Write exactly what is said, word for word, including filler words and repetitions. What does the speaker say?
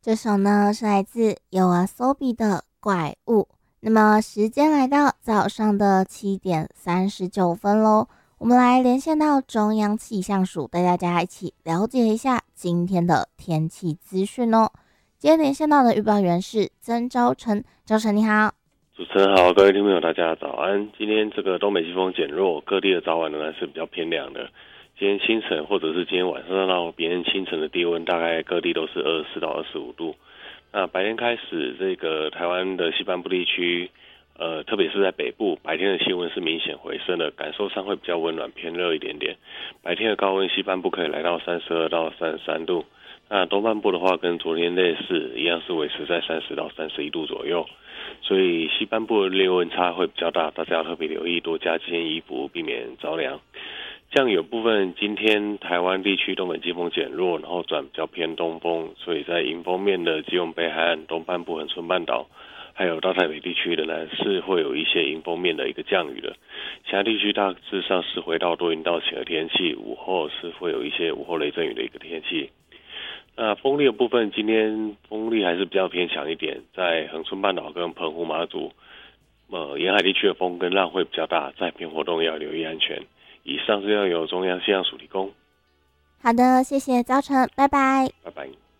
这首呢是来自 YOASOBI 的怪物。那么时间来到早上的七点三十九分咯，我们来连线到中央气象署，带大家一起了解一下今天的天气资讯哦。今天连线到的预报员是曾昭成，昭成你好。 主持人好，各位听众朋友大家早安。今天这个东北季风减弱，各地的早晚仍然是比较偏凉的。今天清晨或者是今天晚上到明天清晨的低温，大概各地都是二十四到二十五度。那白天开始，这个台湾的西半部地区，呃，特别是在北部，白天的气温是明显回升的，感受上会比较温暖，偏热一点点。白天的高温，西半部可以来到三十二到三十三度。那东半部的话，跟昨天类似，一样是维持在三十到三十一度左右。所以西半部的日温差会比较大，大家要特别留意，多加几件衣服，避免着凉。降雨部分，今天台湾地区东北季风减弱，然后转比较偏东风，所以在迎风面的基隆北海岸、东半部恒春半岛，还有大台北地区的呢，是会有一些迎风面的一个降雨的。其他地区大致上是回到多云到晴的天气，午后是会有一些午后雷阵雨的一个天气。那风力的部分，今天风力还是比较偏强一点，在恒春半岛跟澎湖马祖，呃，沿海地区的风跟浪会比较大，在边活动要留意安全。以上是要由中央气象署提供。 好的，谢谢昭成，拜拜。 拜拜。